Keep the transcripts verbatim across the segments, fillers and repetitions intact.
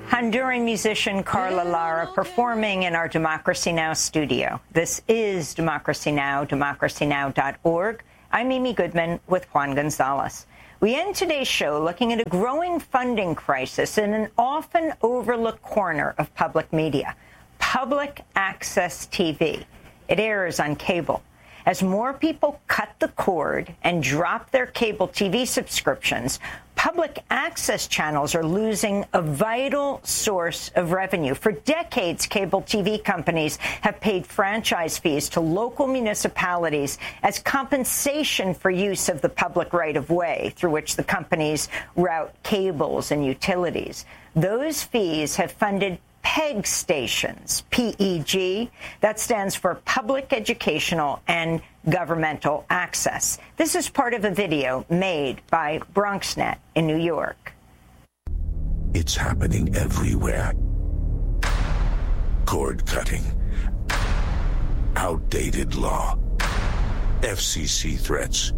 Honduran musician Carla Lara performing in our Democracy Now! Studio. This is Democracy Now!, democracy now dot org. I'm Amy Goodman with Juan Gonzalez. We end today's show looking at a growing funding crisis in an often overlooked corner of public media, public access T V. It airs on cable. As more people cut the cord and drop their cable T V subscriptions, public access channels are losing a vital source of revenue. For decades, cable T V companies have paid franchise fees to local municipalities as compensation for use of the public right-of-way through which the companies route cables and utilities. Those fees have funded PEG stations, P E G. That stands for Public Educational and Governmental Access. This is part of a video made by BronxNet in New York. It's happening everywhere. Cord cutting, outdated law, F C C threats,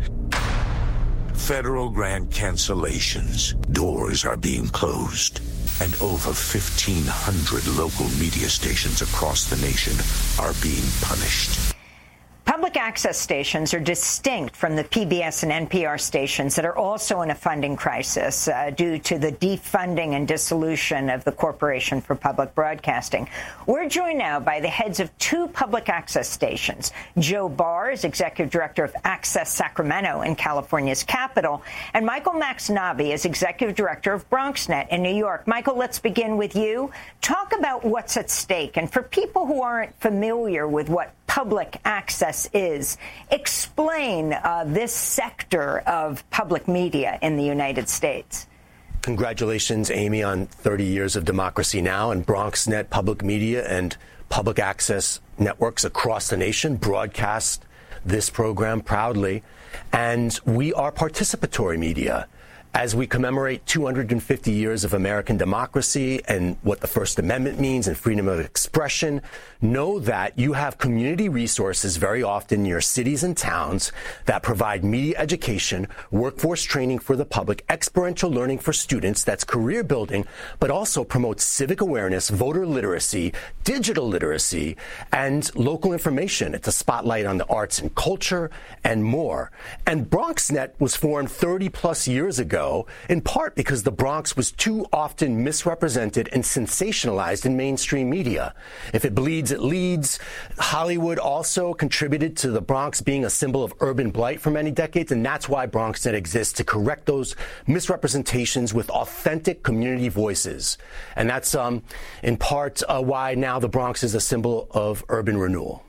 federal grant cancellations. Doors are being closed. And over fifteen hundred local media stations across the nation are being punished. Public access stations are distinct from the P B S and N P R stations that are also in a funding crisis uh, due to the defunding and dissolution of the Corporation for Public Broadcasting. We're joined now by the heads of two public access stations. Joe Barr is Executive Director of Access Sacramento in California's capital, and Michael Maxnabi is Executive Director of BronxNet in New York. Michael, let's begin with you. Talk about what's at stake. And for people who aren't familiar with what public access is, explain uh, this sector of public media in the United States. Congratulations, Amy, on thirty years of Democracy Now! And BronxNet Public Media and public access networks across the nation broadcast this program proudly. And we are participatory media. As we commemorate two hundred fifty years of American democracy and what the First Amendment means and freedom of expression, know that you have community resources very often in your cities and towns that provide media education, workforce training for the public, experiential learning for students, that's career building, but also promotes civic awareness, voter literacy, digital literacy, and local information. It's a spotlight on the arts and culture and more. And BronxNet was formed thirty plus years ago, in part because the Bronx was too often misrepresented and sensationalized in mainstream media. If it bleeds, it leads. Hollywood also contributed to the Bronx being a symbol of urban blight for many decades, and that's why BronxNet exists, to correct those misrepresentations with authentic community voices. And that's um, in part uh, why now the Bronx is a symbol of urban renewal.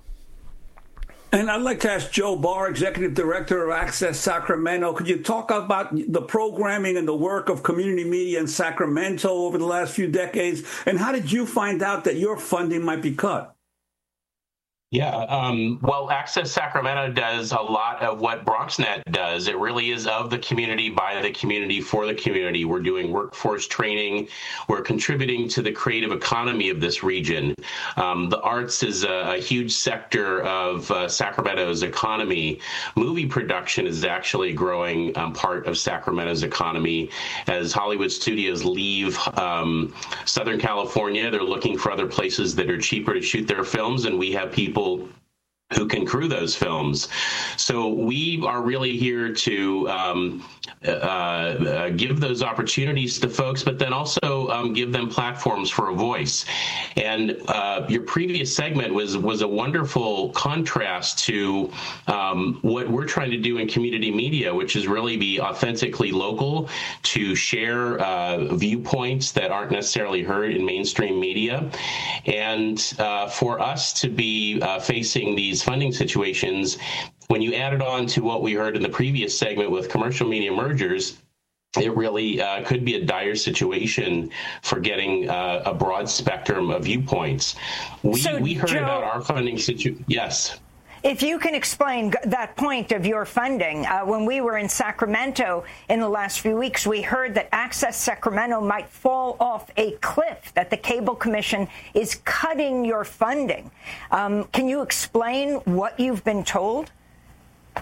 And I'd like to ask Joe Barr, Executive Director of Access Sacramento, could you talk about the programming and the work of community media in Sacramento over the last few decades? And how did you find out that your funding might be cut? Yeah, um, well, Access Sacramento does a lot of what BronxNet does. It really is of the community, by the community, for the community. We're doing workforce training. We're contributing to the creative economy of this region. Um, the arts is a, a huge sector of uh, Sacramento's economy. Movie production is actually a growing um, part of Sacramento's economy. As Hollywood studios leave um, Southern California, they're looking for other places that are cheaper to shoot their films, and we have people who can crew those films. So we are really here to um, uh, uh, give those opportunities to folks, but then also um, give them platforms for a voice. And uh, your previous segment was was a wonderful contrast to um, what we're trying to do in community media, which is really be authentically local, to share uh, viewpoints that aren't necessarily heard in mainstream media, and uh, for us to be uh, facing these funding situations. When you add it on to what we heard in the previous segment with commercial media mergers, it really uh, could be a dire situation for getting uh, a broad spectrum of viewpoints. We, so, we heard Joe, about our funding situation. Yes. If you can explain that point of your funding, uh, when we were in Sacramento in the last few weeks, we heard that Access Sacramento might fall off a cliff, that the Cable Commission is cutting your funding. Um, can you explain what you've been told?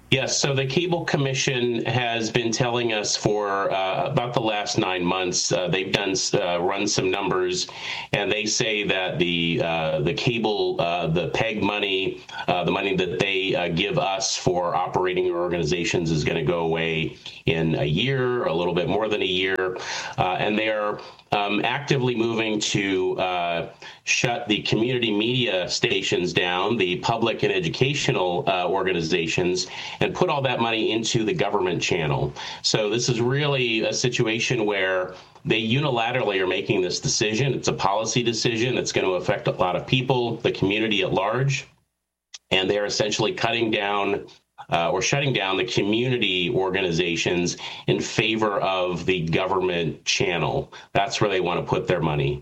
Yes, so the Cable Commission has been telling us for uh, about the last nine months, uh, they've done uh, run some numbers, and they say that the uh, the cable, uh, the PEG money, uh, the money that they uh, give us for operating our organizations is going to go away in a year, a little bit more than a year, uh, and they are Um, actively moving to uh, shut the community media stations down, the public and educational uh, organizations, and put all that money into the government channel. So this is really a situation where they unilaterally are making this decision. It's a policy decision. It's going to affect a lot of people, the community at large, and they're essentially cutting down Uh, or shutting down the community organizations in favor of the government channel. That's where they want to put their money.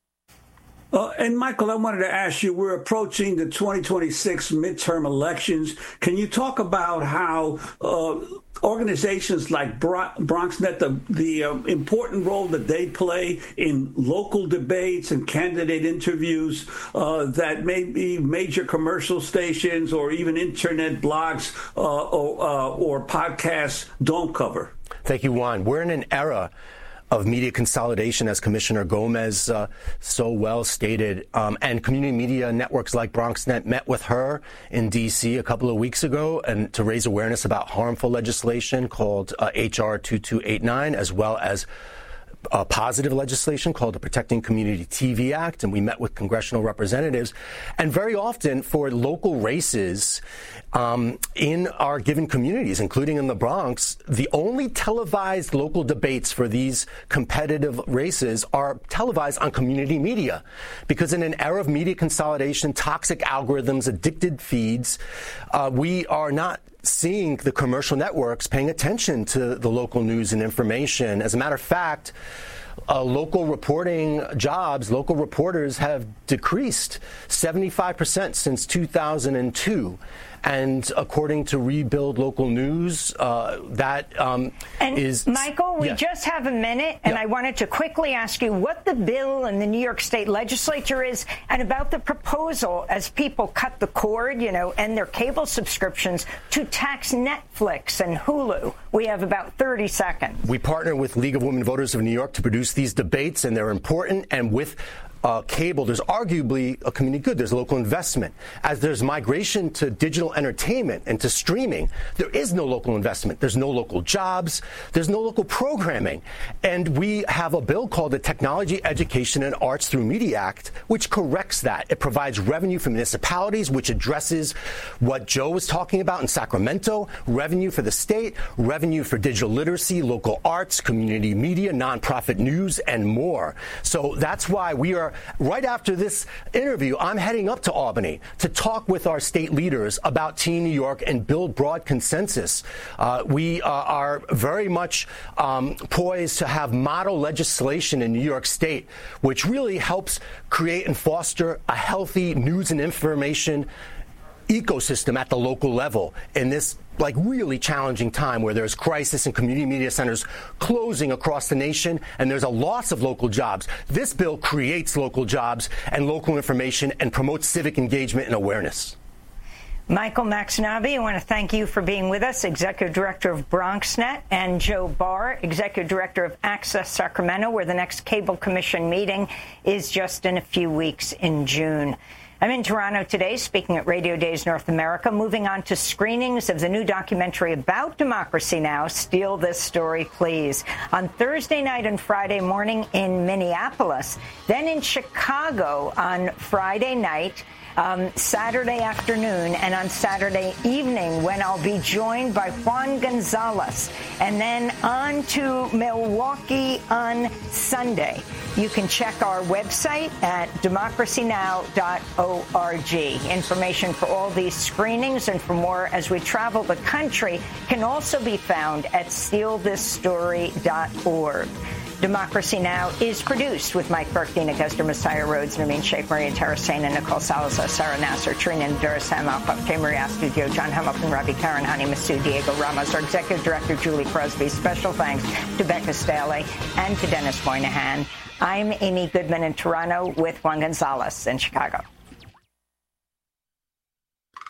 Uh, and Michael, I wanted to ask you, we're approaching the twenty twenty-six midterm elections. Can you talk about how uh, organizations like Bro- BronxNet, the, the uh, important role that they play in local debates and candidate interviews uh, that maybe major commercial stations or even internet blogs uh, or, uh, or podcasts don't cover? Thank you, Juan. We're in an era of media consolidation, as Commissioner Gomez uh, so well stated. Um, and community media networks like BronxNet met with her in D C a couple of weeks ago and to raise awareness about harmful legislation called uh, H R twenty-two eighty-nine, as well as Uh, positive legislation called the Protecting Community T V Act, and we met with congressional representatives. And very often for local races um, in our given communities, including in the Bronx, the only televised local debates for these competitive races are televised on community media. Because in an era of media consolidation, toxic algorithms, addicted feeds, uh, we are not seeing the commercial networks paying attention to the local news and information. As a matter of fact, uh, local reporting jobs, local reporters have decreased seventy-five percent since two thousand two. And according to Rebuild Local News, uh, that um, and is... Michael, we yeah. just have a minute, and yeah. I wanted to quickly ask you what the bill in the New York State legislature is and about the proposal as people cut the cord, you know, and their cable subscriptions to tax Netflix and Hulu. We have about thirty seconds. We partner with League of Women Voters of New York to produce these debates, and they're important. And with Uh, cable, there's arguably a community good. There's local investment. As there's migration to digital entertainment and to streaming, there is no local investment. There's no local jobs. There's no local programming. And we have a bill called the Technology, Education, and Arts Through Media Act, which corrects that. It provides revenue for municipalities, which addresses what Joe was talking about in Sacramento, revenue for the state, revenue for digital literacy, local arts, community media, nonprofit news, and more. So that's why we are right after this interview, I'm heading up to Albany to talk with our state leaders about Team New York and build broad consensus. Uh, we uh, are very much um, poised to have model legislation in New York State, which really helps create and foster a healthy news and information ecosystem at the local level in this like really challenging time where there's crisis and community media centers closing across the nation and there's a loss of local jobs. This bill creates local jobs and local information and promotes civic engagement and awareness. Michael Maxnavi, I want to thank you for being with us, Executive Director of BronxNet, and Joe Barr, Executive Director of Access Sacramento, where the next Cable Commission meeting is just in a few weeks in June. I'm in Toronto today speaking at Radio Days North America, moving on to screenings of the new documentary about Democracy Now!, Steal This Story, Please, on Thursday night and Friday morning in Minneapolis, then in Chicago on Friday night, Um, Saturday afternoon, and on Saturday evening when I'll be joined by Juan Gonzalez, and then on to Milwaukee on Sunday. You can check our website at democracy now dot org. Information for all these screenings and for more as we travel the country can also be found at steal this story dot org. Democracy Now! Is produced with Mike Burke, Dina Gester, Messiah Rhodes, Nermeen Sheikh, Maria Tarasena, Nicole Salazar, Sarah Nasser, Trina Nadura, Sam Alcoff, K. Maria Studio, John Hamilton, Ravi Karen, Hani Masood, Diego Ramos, our Executive Director, Julie Crosby. Special thanks to Becca Staley and to Dennis Moynihan. I'm Amy Goodman in Toronto with Juan Gonzalez in Chicago.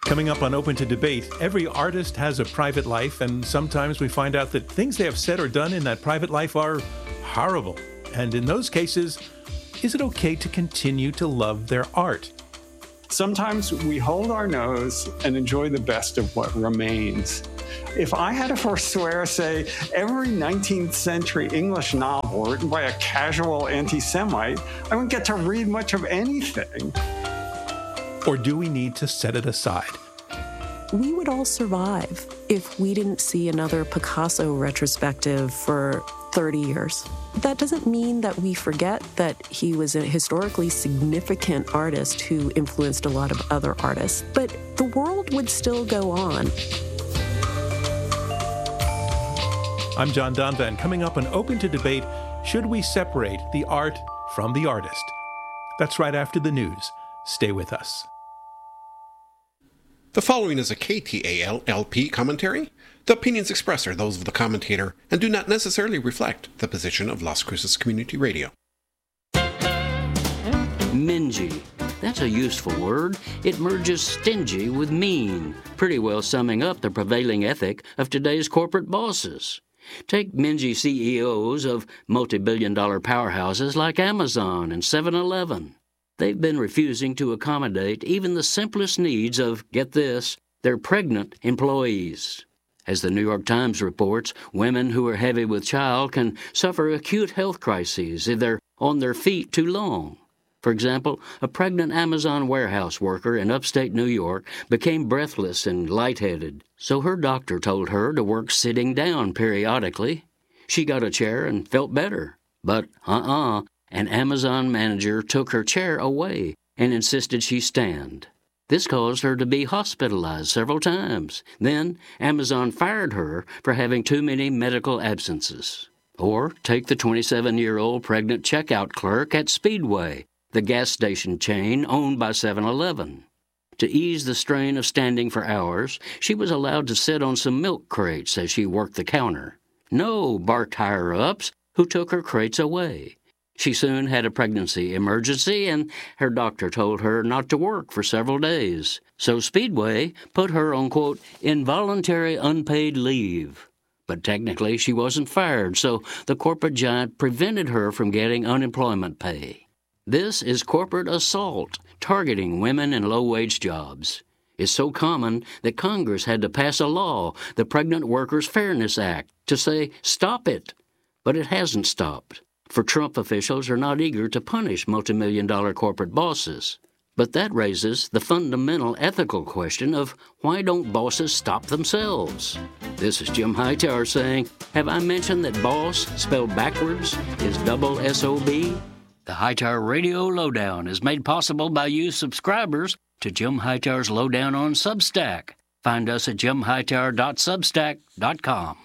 Coming up on Open to Debate, every artist has a private life, and sometimes we find out that things they have said or done in that private life are horrible. And in those cases, is it okay to continue to love their art? Sometimes we hold our nose and enjoy the best of what remains. If I had to forswear, say, every nineteenth century English novel written by a casual anti-Semite, I wouldn't get to read much of anything. Or do we need to set it aside? We would all survive if we didn't see another Picasso retrospective for thirty years. That doesn't mean that we forget that he was a historically significant artist who influenced a lot of other artists, but the world would still go on. I'm John Donvan. Coming up on Open to Debate, should we separate the art from the artist? That's right after the news. Stay with us. The following is a K T A L L P commentary. The opinions expressed are those of the commentator and do not necessarily reflect the position of Las Cruces Community Radio. Mingy. That's a useful word. It merges stingy with mean, pretty well summing up the prevailing ethic of today's corporate bosses. Take mingy C E Os of multi-billion dollar powerhouses like Amazon and seven eleven. They've been refusing to accommodate even the simplest needs of, get this, their pregnant employees. As the New York Times reports, women who are heavy with child can suffer acute health crises if they're on their feet too long. For example, a pregnant Amazon warehouse worker in upstate New York became breathless and lightheaded, so her doctor told her to work sitting down periodically. She got a chair and felt better. But, uh-uh, an Amazon manager took her chair away and insisted she stand. This caused her to be hospitalized several times. Then, Amazon fired her for having too many medical absences. Or take the twenty-seven-year-old pregnant checkout clerk at Speedway, the gas station chain owned by seven eleven. To ease the strain of standing for hours, she was allowed to sit on some milk crates as she worked the counter. No, barked higher-ups, who took her crates away. She soon had a pregnancy emergency, and her doctor told her not to work for several days. So Speedway put her on, quote, involuntary unpaid leave. But technically she wasn't fired, so the corporate giant prevented her from getting unemployment pay. This is corporate assault, targeting women in low-wage jobs. It's so common that Congress had to pass a law, the Pregnant Workers Fairness Act, to say, stop it. But it hasn't stopped. For Trump officials are not eager to punish multimillion dollar corporate bosses. But that raises the fundamental ethical question of why don't bosses stop themselves? This is Jim Hightower saying, have I mentioned that boss, spelled backwards, is double S O B? The Hightower Radio Lowdown is made possible by you subscribers to Jim Hightower's Lowdown on Substack. Find us at jim hightower dot substack dot com.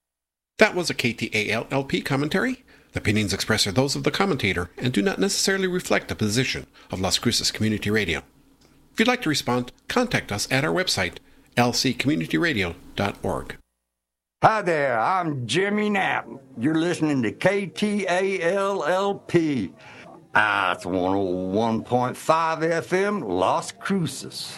That was a K T A L L P commentary. The opinions expressed are those of the commentator and do not necessarily reflect the position of Las Cruces Community Radio. If you'd like to respond, contact us at our website, l c community radio dot org. Hi there, I'm Jimmy Knapp. You're listening to K T A L L P. Ah, it's one oh one point five F M, Las Cruces.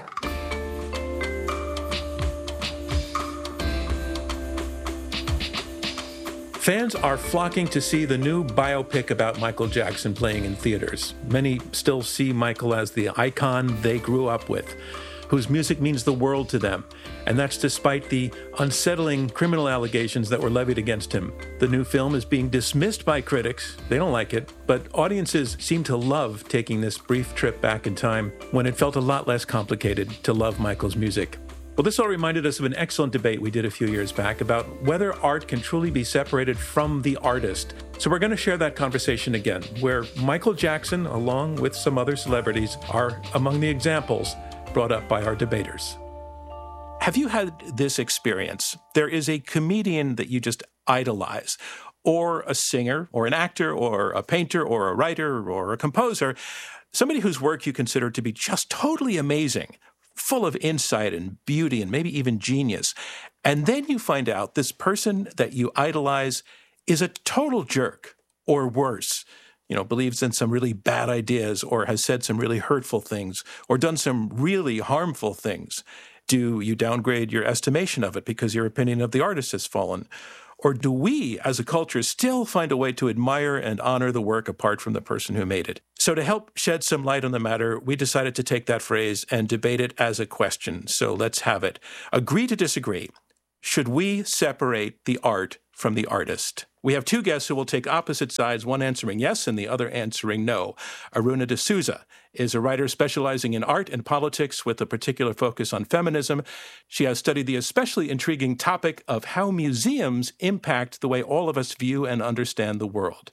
Fans are flocking to see the new biopic about Michael Jackson playing in theaters. Many still see Michael as the icon they grew up with, whose music means the world to them, and that's despite the unsettling criminal allegations that were levied against him. The new film is being dismissed by critics. They don't like it, but audiences seem to love taking this brief trip back in time when it felt a lot less complicated to love Michael's music. Well, this all reminded us of an excellent debate we did a few years back about whether art can truly be separated from the artist. So we're going to share that conversation again, where Michael Jackson, along with some other celebrities, are among the examples brought up by our debaters. Have you had this experience? There is a comedian that you just idolize, or a singer, or an actor, or a painter, or a writer, or a composer, somebody whose work you consider to be just totally amazing, full of insight and beauty and maybe even genius. And then you find out this person that you idolize is a total jerk, or worse, you know, believes in some really bad ideas, or has said some really hurtful things, or done some really harmful things. Do you downgrade your estimation of it because your opinion of the artist has fallen? Or do we, as a culture, still find a way to admire and honor the work apart from the person who made it? So to help shed some light on the matter, we decided to take that phrase and debate it as a question. So let's have it. Agree to disagree. Should we separate the art from the artist? We have two guests who will take opposite sides, one answering yes and the other answering no. Aruna D'Souza is a writer specializing in art and politics with a particular focus on feminism. She has studied the especially intriguing topic of how museums impact the way all of us view and understand the world.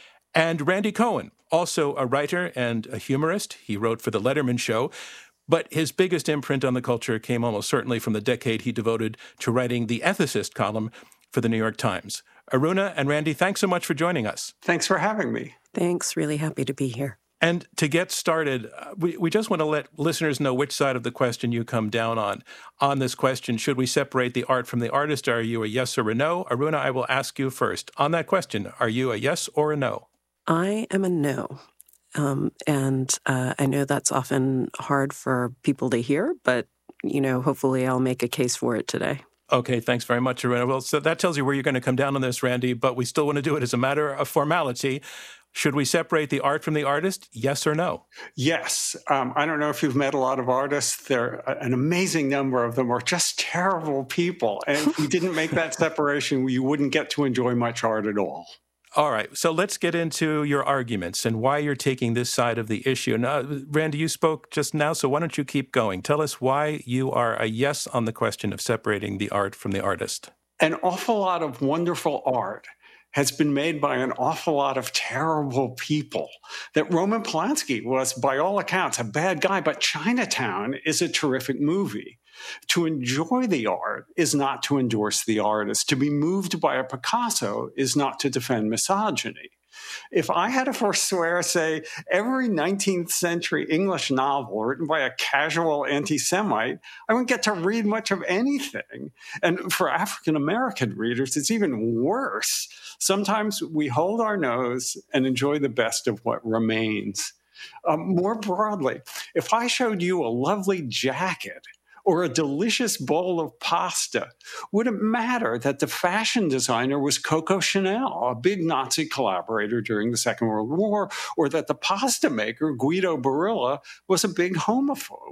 And Randy Cohen, also a writer and a humorist. He wrote for The Letterman Show, but his biggest imprint on the culture came almost certainly from the decade he devoted to writing the ethicist column for the New York Times. Aruna and Randy, thanks so much for joining us. Thanks for having me. Thanks. Really happy to be here. And to get started, uh, we, we just want to let listeners know which side of the question you come down on. On this question, should we separate the art from the artist? Are you a yes or a no? Aruna, I will ask you first. On that question, are you a yes or a no? I am a no. Um, and uh, I know that's often hard for people to hear, but, you know, hopefully I'll make a case for it today. Okay, thanks very much, Aruna. Well, so that tells you where you're going to come down on this, Randy, but we still want to do it as a matter of formality. Should we separate the art from the artist? Yes or no? Yes. Um, I don't know if you've met a lot of artists. There, an amazing number of them are just terrible people. And if we didn't make that separation, you wouldn't get to enjoy much art at all. All right, so let's get into your arguments and why you're taking this side of the issue. Now, Randy, you spoke just now, so why don't you keep going? Tell us why you are a yes on the question of separating the art from the artist. An awful lot of wonderful art has been made by an awful lot of terrible people. That Roman Polanski was, by all accounts, a bad guy, but Chinatown is a terrific movie. To enjoy the art is not to endorse the artist. To be moved by a Picasso is not to defend misogyny. If I had to forswear, say, every nineteenth century English novel written by a casual anti-Semite, I wouldn't get to read much of anything. And for African-American readers, it's even worse. Sometimes we hold our nose and enjoy the best of what remains. Um, more broadly, if I showed you a lovely jacket or a delicious bowl of pasta, would it matter that the fashion designer was Coco Chanel, a big Nazi collaborator during the Second World War, or that the pasta maker, Guido Barilla, was a big homophobe?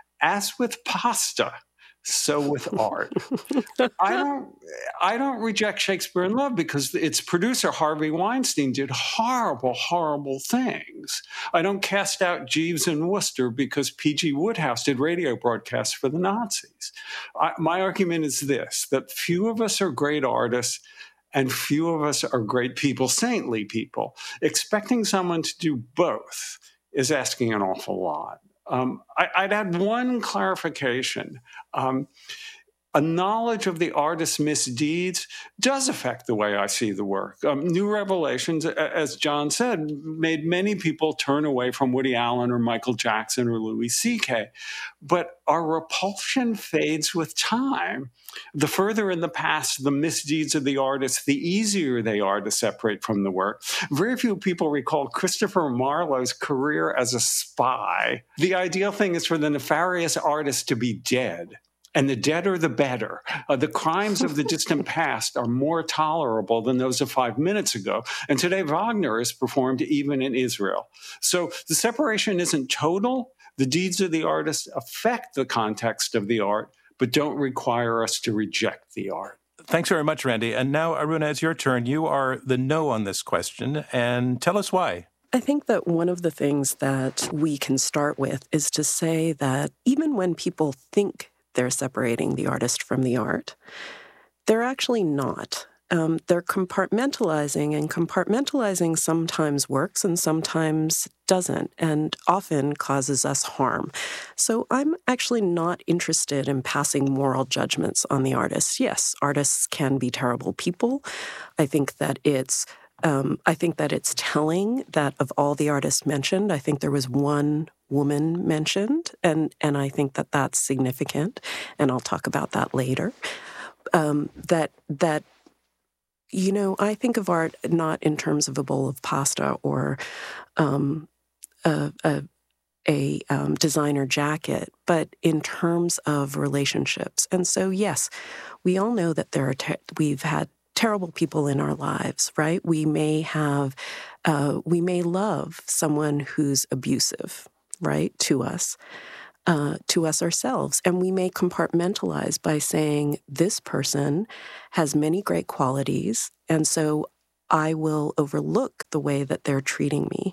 As with pasta, so with art. I don't I don't reject Shakespeare in Love because its producer, Harvey Weinstein, did horrible, horrible things. I don't cast out Jeeves and Wooster because P G Wodehouse did radio broadcasts for the Nazis. I, my argument is this, that few of us are great artists and few of us are great people, saintly people. Expecting someone to do both is asking an awful lot. Um, I, I'd add one clarification. Um, a knowledge of the artist's misdeeds does affect the way I see the work. Um, new revelations, as John said, made many people turn away from Woody Allen or Michael Jackson or Louis C K. But our repulsion fades with time. The further in the past the misdeeds of the artist, the easier they are to separate from the work. Very few people recall Christopher Marlowe's career as a spy. The ideal thing is for the nefarious artist to be dead. And the deader, the better. Uh, the crimes of the distant past are more tolerable than those of five minutes ago. And today, Wagner is performed even in Israel. So the separation isn't total. The deeds of the artist affect the context of the art, but don't require us to reject the art. Thanks very much, Randy. And now, Aruna, it's your turn. You are the no on this question, and tell us why. I think that one of the things that we can start with is to say that even when people think they're separating the artist from the art, they're actually not. Um, they're compartmentalizing, and compartmentalizing sometimes works and sometimes doesn't, and often causes us harm. So I'm actually not interested in passing moral judgments on the artists. Yes, artists can be terrible people. I think that it's Um, I think that it's telling that of all the artists mentioned, I think there was one woman mentioned, and, and I think that that's significant, and I'll talk about that later. Um, that, that, you know, I think of art not in terms of a bowl of pasta or um, a, a a um, designer jacket, but in terms of relationships. And so, yes, we all know that there are ter- we've had terrible people in our lives, right? We may have, uh, we may love someone who's abusive, right, to us, uh, to us ourselves. And we may compartmentalize by saying, this person has many great qualities, and so I will overlook the way that they're treating me.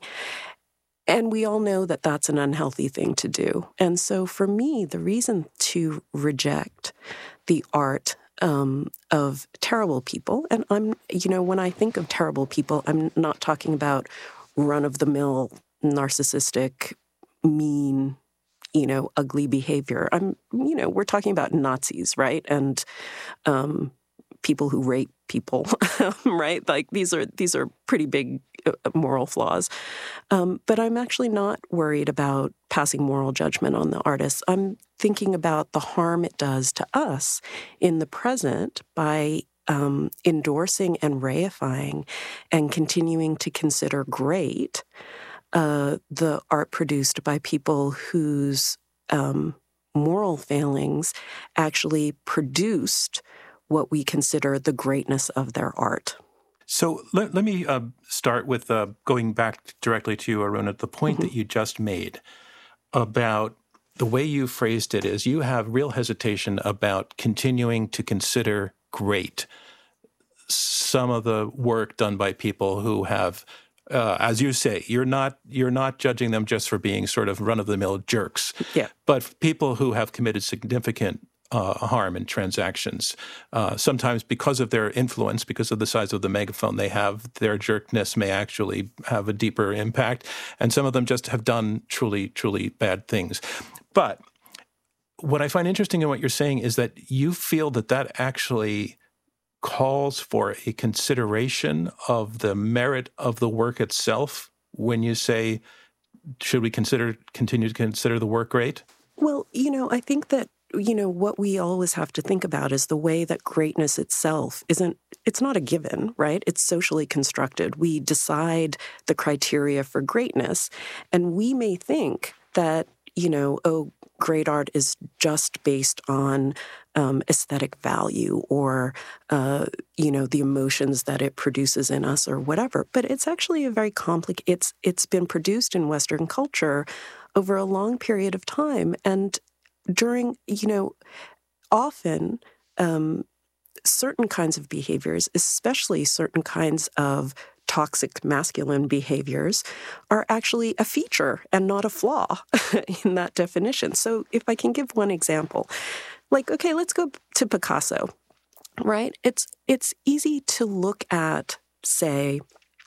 And we all know that that's an unhealthy thing to do. And so for me, the reason to reject the art um, of terrible people, and I'm, you know, when I think of terrible people, I'm not talking about run-of-the-mill, narcissistic, mean, you know, ugly behavior. I'm, you know, we're talking about Nazis, right? And um, people who rape people, right? Like these are these are pretty big uh, moral flaws. Um, but I'm actually not worried about passing moral judgment on the artists. I'm thinking about the harm it does to us in the present by um, endorsing and reifying and continuing to consider great uh, the art produced by people whose um, moral failings actually produced what we consider the greatness of their art. So let, let me uh, start with uh, going back directly to you, Aruna, the point mm-hmm. that you just made about the way you phrased it is you have real hesitation about continuing to consider great some of the work done by people who have, uh, as you say, you're not you're not judging them just for being sort of run-of-the-mill jerks, yeah. but people who have committed significant Uh, harm in transactions, uh, sometimes because of their influence, because of the size of the megaphone they have, their jerkness may actually have a deeper impact, and some of them just have done truly, truly bad things. But what I find interesting in what you're saying is that you feel that that actually calls for a consideration of the merit of the work itself when you say, should we consider continue to consider the work great? Well, you know, I think that you know, what we always have to think about is the way that greatness itself isn't, it's not a given, right? It's socially constructed. We decide the criteria for greatness, and we may think that, you know, oh, great art is just based on um, aesthetic value or, uh, you know, the emotions that it produces in us or whatever. But it's actually a very complicated, it's it's been produced in Western culture over a long period of time, and during, you know, often um, certain kinds of behaviors, especially certain kinds of toxic masculine behaviors, are actually a feature and not a flaw in that definition. So if I can give one example, like, okay, let's go to Picasso, right? It's, it's easy to look at, say,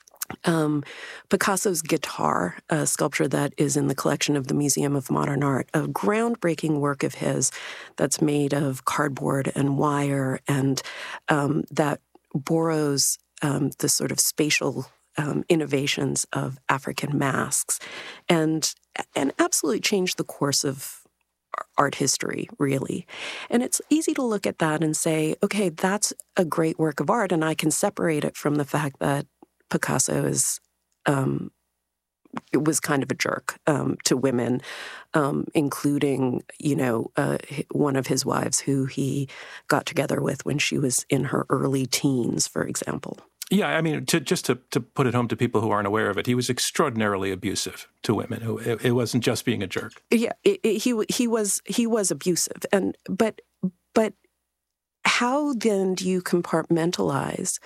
Um, Picasso's guitar, a sculpture that is in the collection of the Museum of Modern Art, a groundbreaking work of his that's made of cardboard and wire and um, that borrows um, the sort of spatial um, innovations of African masks and, and absolutely changed the course of art history, really. And it's easy to look at that and say, okay, that's a great work of art, and I can separate it from the fact that Picasso is, um, it was kind of a jerk um, to women, um, including, you know, uh, one of his wives who he got together with when she was in her early teens, for example. Yeah, I mean, to, just to, to put it home to people who aren't aware of it, he was extraordinarily abusive to women. It, it wasn't just being a jerk. Yeah, it, it, he he was he was abusive, and but but how then do you compartmentalize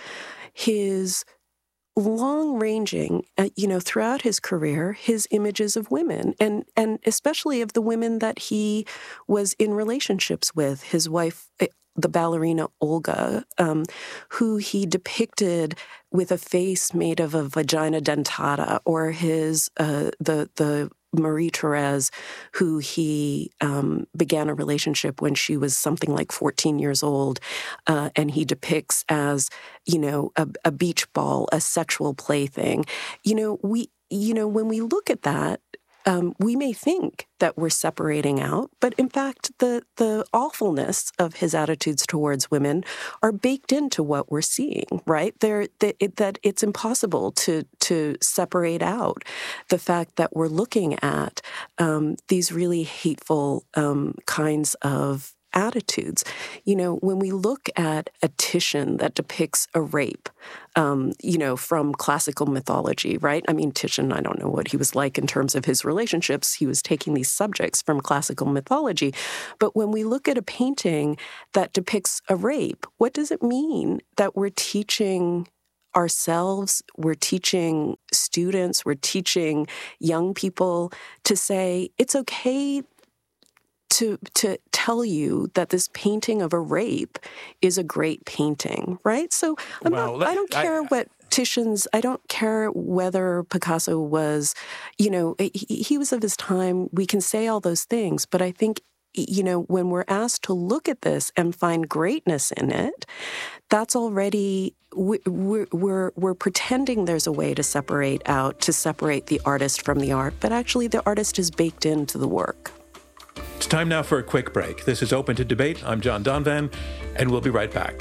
his long-ranging, uh, you know, throughout his career, his images of women, and and especially of the women that he was in relationships with, his wife, the ballerina Olga, um, who he depicted with a face made of a vagina dentata, or his uh, the the Marie Therese, who he um, began a relationship when she was something like fourteen years old, uh, and he depicts as, you know, a, a beach ball, a sexual plaything. You know, we, you know, when we look at that, um, we may think that we're separating out, but in fact, the the awfulness of his attitudes towards women are baked into what we're seeing, right? They're, they, it, that it's impossible to to separate out the fact that we're looking at um, these really hateful um, kinds of attitudes. You know, when we look at a Titian that depicts a rape, um, you know, from classical mythology, right? I mean, Titian, I don't know what he was like in terms of his relationships. He was taking these subjects from classical mythology. But when we look at a painting that depicts a rape, what does it mean that we're teaching ourselves, we're teaching students, we're teaching young people to say, it's okay to to tell you that this painting of a rape is a great painting, right? So I'm well, not, I don't care I, what Titian's, I don't care whether Picasso was, you know, he, he was of his time. We can say all those things, but I think, you know, when we're asked to look at this and find greatness in it, that's already, we're, we're, we're pretending there's a way to separate out, to separate the artist from the art, but actually the artist is baked into the work. It's time now for a quick break. This is Open to Debate. I'm John Donvan, and we'll be right back.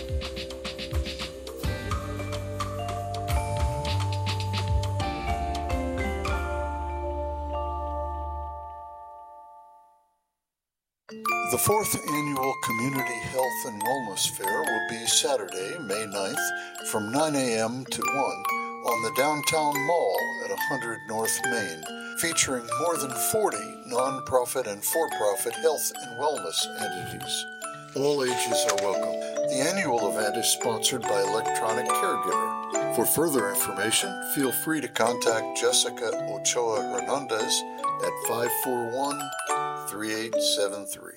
The fourth annual Community Health and Wellness Fair will be Saturday, May ninth, from nine a.m. to one on the Downtown Mall at one hundred North Main, featuring more than forty nonprofit and for-profit health and wellness entities. All ages are welcome. The annual event is sponsored by Electronic Caregiver. For further information, feel free to contact Jessica Ochoa Hernandez at five four one, three eight seven three.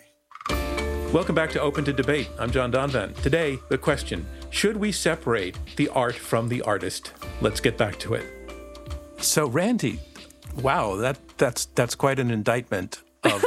Welcome back to Open to Debate. I'm John Donvan. Today, the question, should we separate the art from the artist? Let's get back to it. So, Randy, wow, that that's that's quite an indictment of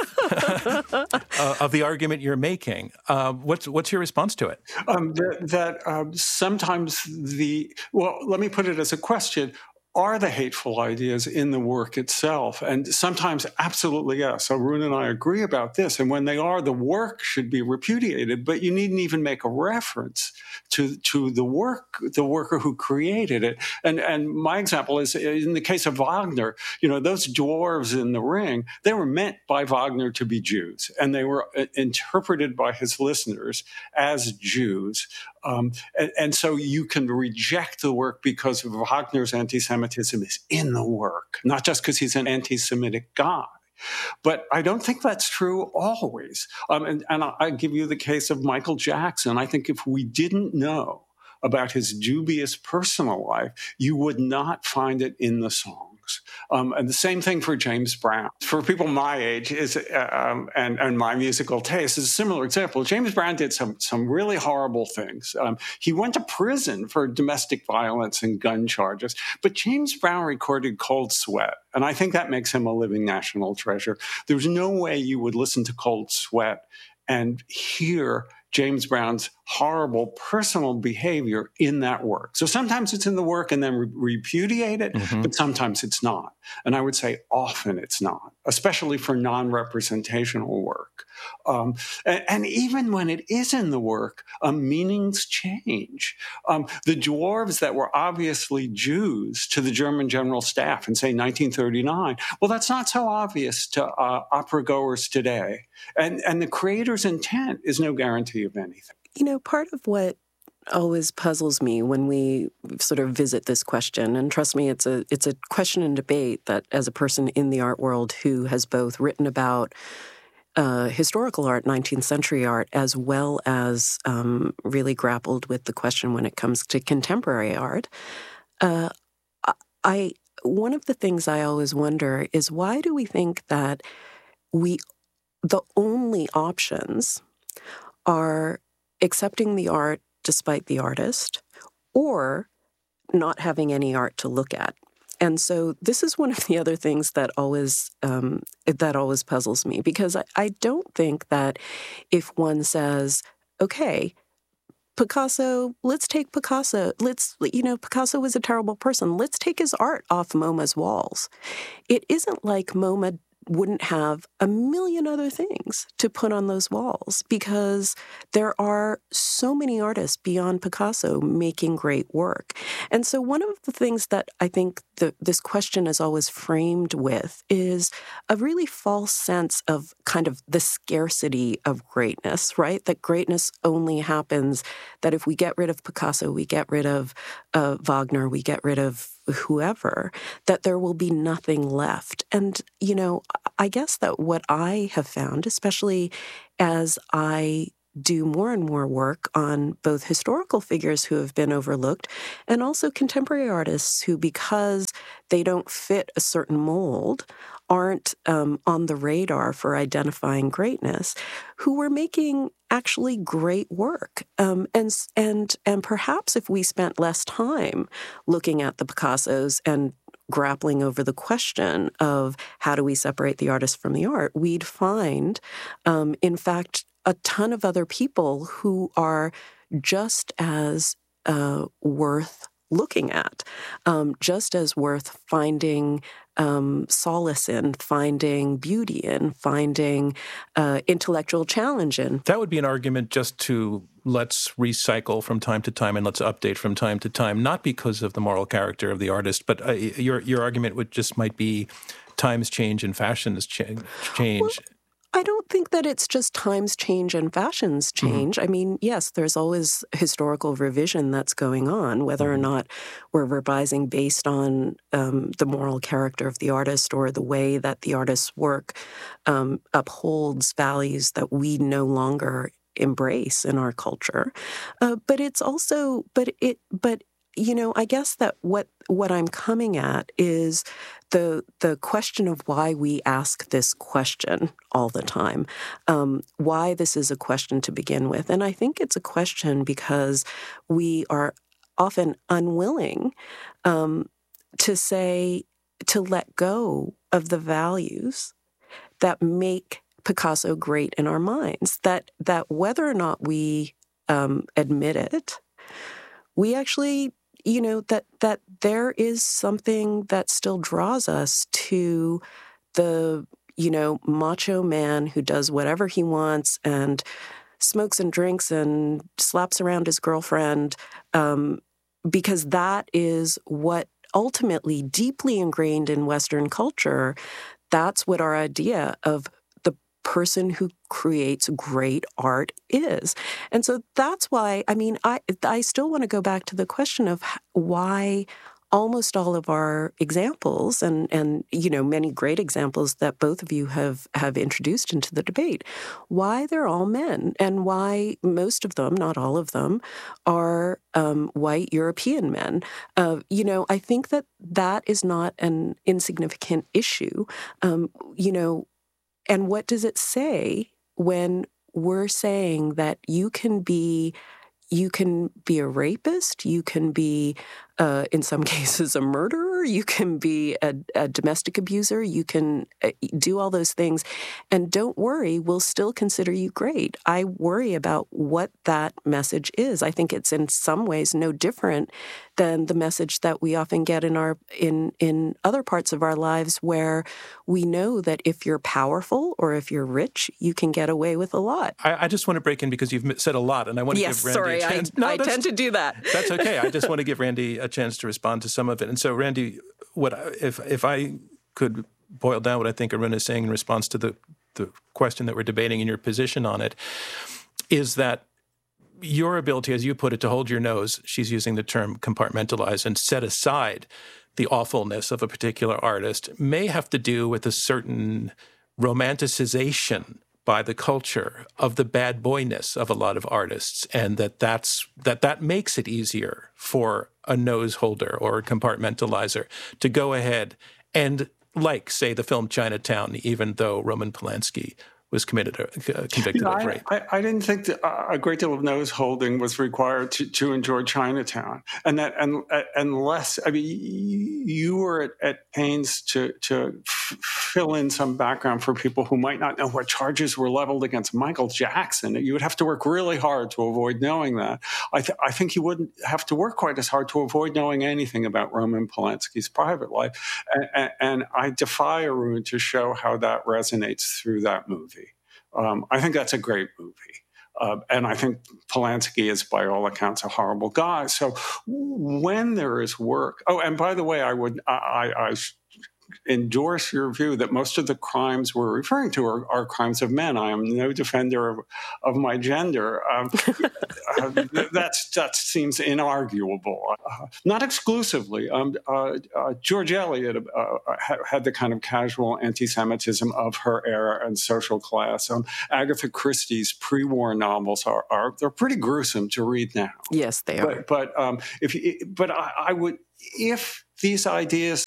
uh, of the argument you're making. Uh, what's what's your response to it? Um, that that um, sometimes the well, let me put it as a question. Are the hateful ideas in the work itself? And sometimes, absolutely yes. Arun and I agree about this. And when they are, the work should be repudiated, but you needn't even make a reference to, to the work, the worker who created it. And, and my example is in the case of Wagner, you know, those dwarves in the ring, they were meant by Wagner to be Jews, and they were interpreted by his listeners as Jews. Um, and, and so you can reject the work because Wagner's anti-Semitism is in the work, not just because he's an anti-Semitic guy. But I don't think that's true always. Um, and, and I, I give you the case of Michael Jackson. I think if we didn't know about his dubious personal life, you would not find it in the songs. Um, and the same thing for James Brown. For people my age is uh, um, and, and my musical taste is a similar example. James Brown did some some really horrible things. Um, he went to prison for domestic violence and gun charges. But James Brown recorded Cold Sweat, and I think that makes him a living national treasure. There's no way you would listen to Cold Sweat and hear James Brown's horrible personal behavior in that work. So sometimes it's in the work and then re- repudiate it, mm-hmm. but sometimes it's not. And I would say often it's not, especially for non-representational work. Um, and, and even when it is in the work, um, meanings change. Um, the dwarves that were obviously Jews to the German general staff in, say, nineteen thirty-nine, well, that's not so obvious to uh, opera goers today. And, and the creator's intent is no guarantee of anything. You know, part of what always puzzles me when we sort of visit this question, and trust me, it's a it's a question and debate that as a person in the art world who has both written about uh, historical art, nineteenth century art, as well as um, really grappled with the question when it comes to contemporary art, uh, I one of the things I always wonder is why do we think that we the only options are accepting the art despite the artist, or not having any art to look at. And so this is one of the other things that always um, that always puzzles me, because I, I don't think that if one says, okay, Picasso, let's take Picasso. Let's, you know, Picasso was a terrible person. Let's take his art off MoMA's walls. It isn't like MoMA wouldn't have a million other things to put on those walls, because there are so many artists beyond Picasso making great work. And so one of the things that I think the, this question is always framed with is a really false sense of kind of the scarcity of greatness, right? That greatness only happens, that if we get rid of Picasso, we get rid of uh, Wagner, we get rid of whoever, that there will be nothing left. And, you know, I guess that what I have found, especially as I do more and more work on both historical figures who have been overlooked and also contemporary artists who, because they don't fit a certain mold, aren't um, on the radar for identifying greatness, who were making actually great work. Um, and, and, and perhaps if we spent less time looking at the Picassos and grappling over the question of how do we separate the artist from the art, we'd find, um, in fact, a ton of other people who are just as uh, worth looking at, um, just as worth finding um, solace in, finding beauty in, finding uh, intellectual challenge in. That would be an argument just to let's recycle from time to time and let's update from time to time, not because of the moral character of the artist, but uh, your your argument would just might be times change and fashions change. change. Well, I don't think that it's just times change and fashions change. Mm-hmm. I mean, yes, there's always historical revision that's going on, whether mm-hmm. or not we're revising based on um, the moral character of the artist or the way that the artist's work um, upholds values that we no longer embrace in our culture. Uh, but it's also, but it, but you know, I guess that what what I'm coming at is the the question of why we ask this question all the time, um, why this is a question to begin with. And I think it's a question because we are often unwilling um, to say, to let go of the values that make Picasso great in our minds, that that whether or not we um, admit it, we actually, you know, that that there is something that still draws us to the, you know, macho man who does whatever he wants and smokes and drinks and slaps around his girlfriend, um, because that is what ultimately, deeply ingrained in Western culture, that's what our idea of person who creates great art is. And so that's why, I mean, I I still want to go back to the question of why almost all of our examples and, and you know, many great examples that both of you have, have introduced into the debate, why they're all men and why most of them, not all of them, are um, white European men. Uh, you know, I think that that is not an insignificant issue. Um, you know, And what does it say when we're saying that you can be, you can be a rapist, you can be, uh, in some cases, a murderer, you can be a, a domestic abuser, you can do all those things, and don't worry, we'll still consider you great. I worry about what that message is. I think it's in some ways no different than the message that we often get in our in in other parts of our lives, where we know that if you're powerful or if you're rich, you can get away with a lot. I, I just want to break in because you've said a lot, and I want to yes, give Randy sorry, a chance. I, No, I tend to do that. That's okay. I just want to give Randy a chance to respond to some of it. And so, Randy, what if if I could boil down what I think Arun is saying in response to the the question that we're debating and your position on it, is that your ability, as you put it, to hold your nose, she's using the term compartmentalize, and set aside the awfulness of a particular artist may have to do with a certain romanticization by the culture of the bad boyness of a lot of artists, and that that's, that that makes it easier for a nose holder or a compartmentalizer to go ahead and, like, say, the film Chinatown, even though Roman Polanski was committed, uh, convicted you know, of rape. I, I, I didn't think that a great deal of nose holding was required to, to enjoy Chinatown, and that and unless I mean you were at, at pains to to f- fill in some background for people who might not know what charges were leveled against Michael Jackson. You would have to work really hard to avoid knowing that. I, th- I think you wouldn't have to work quite as hard to avoid knowing anything about Roman Polanski's private life. And, and, and I defy Arun to show how that resonates through that movie. Um, I think that's a great movie. Uh, and I think Polanski is, by all accounts, a horrible guy. So when there is work, oh, and by the way, I would I, I, I endorse your view that most of the crimes we're referring to are, are crimes of men. I am no defender of, of my gender. Um, uh, that's that seems inarguable. Uh, not exclusively. Um, uh, uh, George Eliot uh, had the kind of casual anti-Semitism of her era and social class. Um, Agatha Christie's pre-war novels are, are they're pretty gruesome to read now. Yes, they are. But, but um, if but I, I would if these ideas.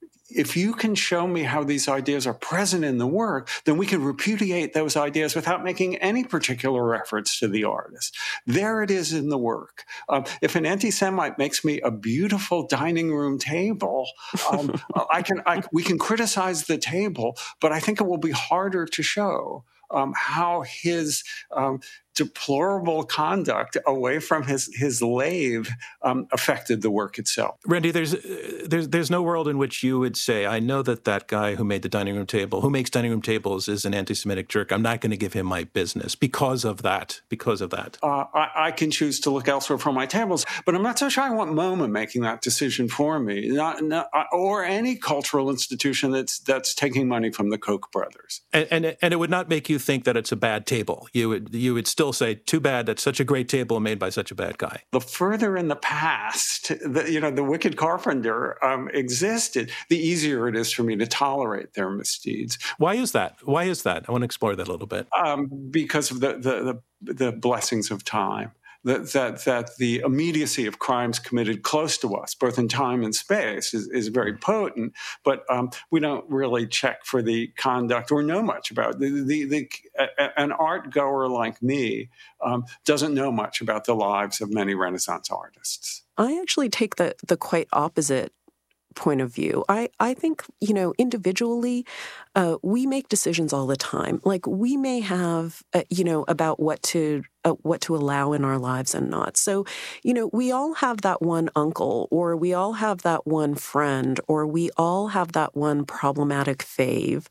If you can show me how these ideas are present in the work, then we can repudiate those ideas without making any particular reference to the artist. There it is in the work. Um, if an anti-Semite makes me a beautiful dining room table, um, I can, I, we can criticize the table, but I think it will be harder to show um, how his um, deplorable conduct away from his his lave um, affected the work itself. Randy, there's uh, there's there's no world in which you would say, I know that that guy who made the dining room table, who makes dining room tables, is an anti-Semitic jerk. I'm not going to give him my business because of that. Because of that, uh, I, I can choose to look elsewhere for my tables, but I'm not so sure I want MoMA making that decision for me, not, not or any cultural institution that's that's taking money from the Koch brothers. And, and and it would not make you think that it's a bad table. You would you would still say, too bad that's such a great table made by such a bad guy. The further in the past, the, you know, the wicked carpenter um, existed, the easier it is for me to tolerate their misdeeds. Why is that? Why is that? I want to explore that a little bit. Um, because of the, the, the, the blessings of time. That, that that the immediacy of crimes committed close to us, both in time and space, is, is very potent. But um, we don't really check for the conduct or know much about it. The, the, the, a, an art goer like me um, doesn't know much about the lives of many Renaissance artists. I actually take the the quite opposite point of view. I, I think, you know, individually, uh, we make decisions all the time. Like we may have, uh, you know, about what to uh, what to allow in our lives and not. So, you know, we all have that one uncle, or we all have that one friend, or we all have that one problematic fave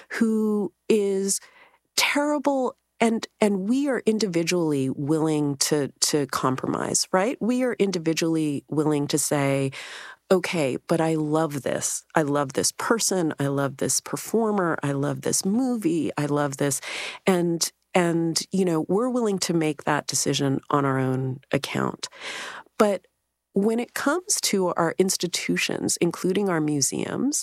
who is terrible. And and we are individually willing to to compromise, right? We are individually willing to say, okay, but I love this. I love this person. I love this performer. I love this movie. I love this. And, and you know, we're willing to make that decision on our own account. But when it comes to our institutions, including our museums,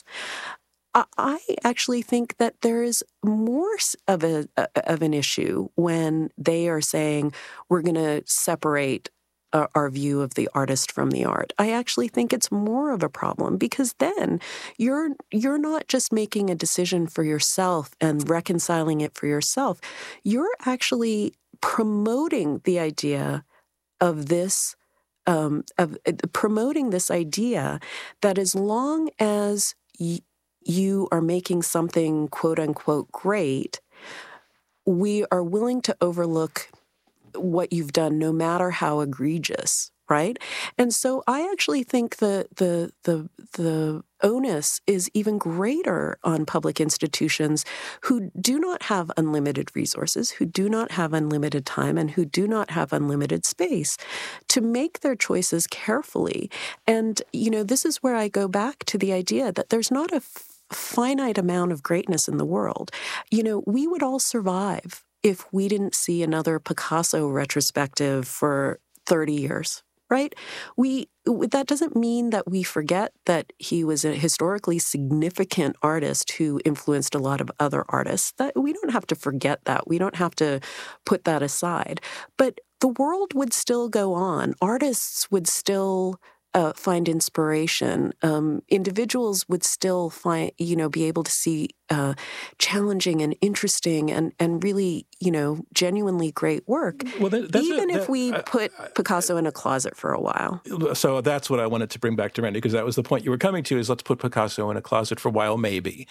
I actually think that there is more of a of an issue when they are saying we're going to separate our view of the artist from the art. I actually think it's more of a problem because then you're you're not just making a decision for yourself and reconciling it for yourself. You're actually promoting the idea of this, um, of uh, promoting this idea that as long as y- you are making something quote unquote great, we are willing to overlook what you've done, no matter how egregious, right? And so I actually think the the the the onus is even greater on public institutions who do not have unlimited resources, who do not have unlimited time, and who do not have unlimited space to make their choices carefully. And, you know, this is where I go back to the idea that there's not a f- finite amount of greatness in the world. You know, we would all survive if we didn't see another Picasso retrospective for thirty years, right? We that doesn't mean that we forget that he was a historically significant artist who influenced a lot of other artists. That we don't have to forget that. We don't have to put that aside. But the world would still go on. Artists would still Uh, find inspiration. Um, individuals would still find, you know, be able to see uh, challenging and interesting and, and really, you know, genuinely great work. Well, that, that's even a, if that, we uh, put Picasso in a closet for a while. So that's what I wanted to bring back to Randy, because that was the point you were coming to, is let's put Picasso in a closet for a while, maybe.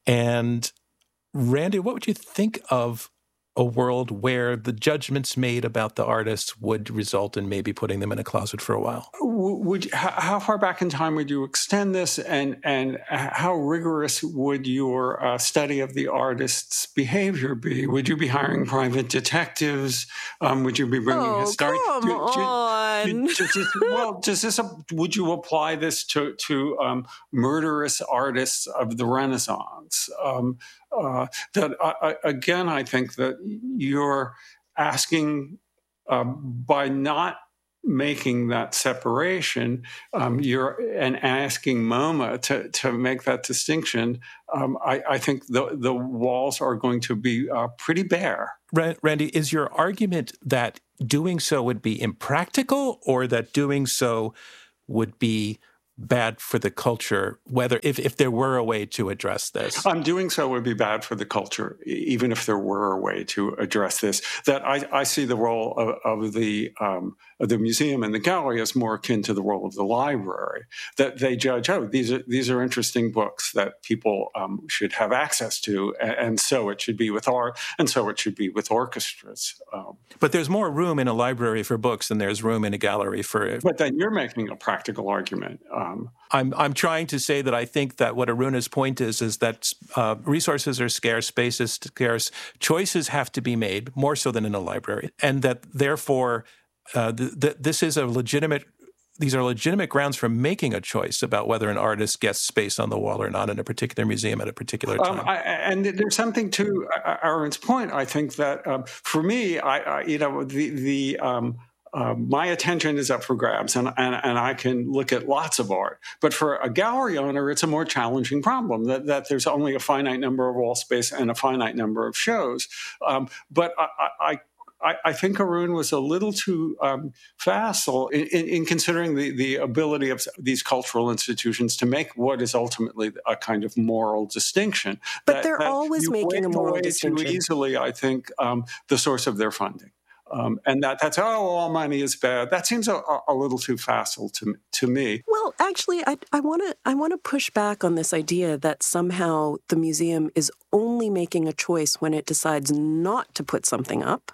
And Randy, what would you think of a world where the judgments made about the artists would result in maybe putting them in a closet for a while? Would how far back in time would you extend this, and and how rigorous would your uh, study of the artist's behavior be? Would you be hiring private detectives? Um, would you be bringing oh, historians? Come do, on. Do, do, do, well, does this would you apply this to to um, murderous artists of the Renaissance? Um, Uh, that I, again, I think that you're asking uh, by not making that separation, um, you're and asking MoMA to to make that distinction. Um, I, I think the the walls are going to be uh, pretty bare. Randy, is your argument that doing so would be impractical, or that doing so would be bad for the culture, whether if, if there were a way to address this? Um, doing so would be bad for the culture, even if there were a way to address this. That I, I see the role of, of the um, of the museum and the gallery as more akin to the role of the library. That they judge, oh, these are these are interesting books that people um, should have access to, and, and so it should be with art, and so it should be with orchestras. Um, but there's more room in a library for books than there's room in a gallery for. But then you're making a practical argument. Um, I'm I'm trying to say that I think that what Aruna's point is is that uh, resources are scarce, space is scarce, choices have to be made more so than in a library, and that therefore uh, th- th- this is a legitimate. These are legitimate grounds for making a choice about whether an artist gets space on the wall or not in a particular museum at a particular time. Um, I, and there's something to Aaron's point. I think that um, for me, I, I you know the the. Um, Uh, my attention is up for grabs, and, and, and I can look at lots of art. But for a gallery owner, it's a more challenging problem, that, that there's only a finite number of wall space and a finite number of shows. Um, but I, I, I, I think Arun was a little too um, facile in, in, in considering the, the ability of these cultural institutions to make what is ultimately a kind of moral distinction. But that, they're that always making a moral away distinction. Too easily, I think, um, the source of their funding. Um, and that that's, oh, all money is bad. That seems a, a little too facile to to me. Well, actually, I I want to I want to push back on this idea that somehow the museum is only making a choice when it decides not to put something up,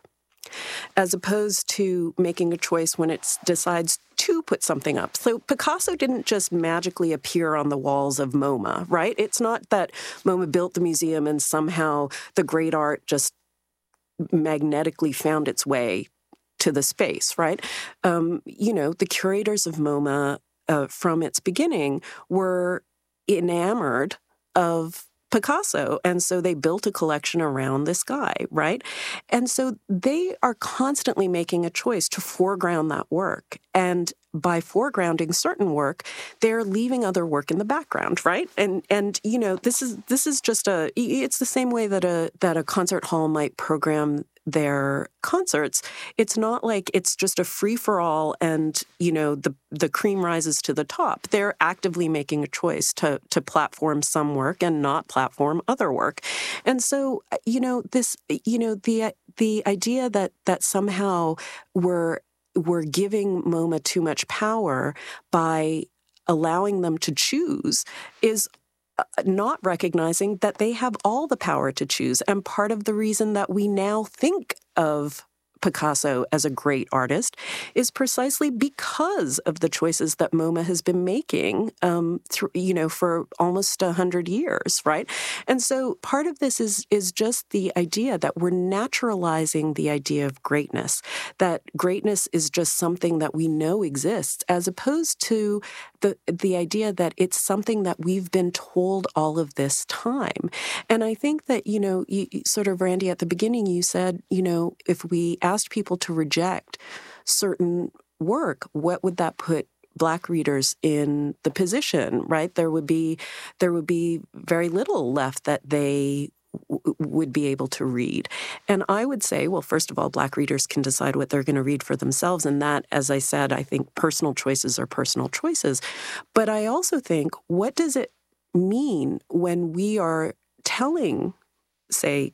as opposed to making a choice when it decides to put something up. So Picasso didn't just magically appear on the walls of MoMA, right? It's not that MoMA built the museum and somehow the great art just magnetically found its way to the space, right? Um, you know, the curators of MoMA uh, from its beginning were enamored of Picasso, and so they built a collection around this guy, right? And so they are constantly making a choice to foreground that work. And by foregrounding certain work, they're leaving other work in the background, right? And and you know, this is this is just a it's the same way that a that a concert hall might program their concerts. It's not like it's just a free-for-all and, you know, the the cream rises to the top. They're actively making a choice to to platform some work and not platform other work. And so, you know, this, you know, the the idea that that somehow we're we're giving MoMA too much power by allowing them to choose is not recognizing that they have all the power to choose. And part of the reason that we now think of Picasso as a great artist is precisely because of the choices that MoMA has been making, um, through, you know, for almost a hundred years, right? And so part of this is is just the idea that we're naturalizing the idea of greatness, that greatness is just something that we know exists, as opposed to the the idea that it's something that we've been told all of this time. And I think that, you know, you, sort of, Randy, at the beginning, you said, you know, if we asked people to reject certain work, what would that put Black readers in the position, right? There would be there would be very little left that they w- would be able to read. And I would say, well, first of all, Black readers can decide what they're going to read for themselves. And that, as I said, I think personal choices are personal choices. But I also think, what does it mean when we are telling, say,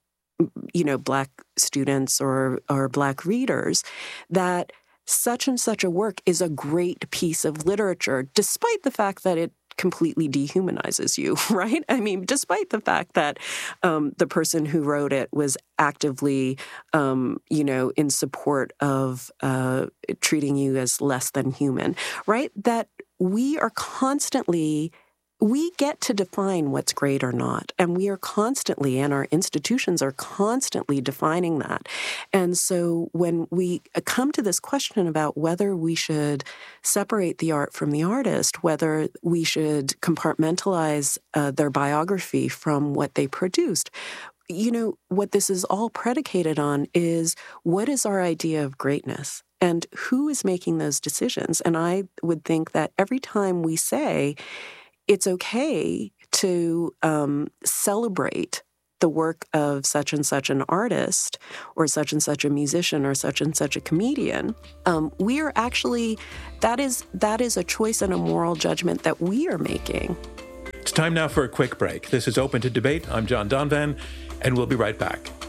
you know, Black students or, or Black readers that such and such a work is a great piece of literature, despite the fact that it completely dehumanizes you, right? I mean, despite the fact that um, the person who wrote it was actively, um, you know, in support of uh, treating you as less than human, right? That we are constantly we get to define what's great or not. And we are constantly, and our institutions are constantly defining that. And so when we come to this question about whether we should separate the art from the artist, whether we should compartmentalize uh, their biography from what they produced, you know, what this is all predicated on is what is our idea of greatness? And who is making those decisions? And I would think that every time we say, it's okay to um, celebrate the work of such and such an artist or such and such a musician or such and such a comedian, um, we are actually, that is that is a choice and a moral judgment that we are making. It's time now for a quick break. This is Open to Debate. I'm John Donvan, and we'll be right back.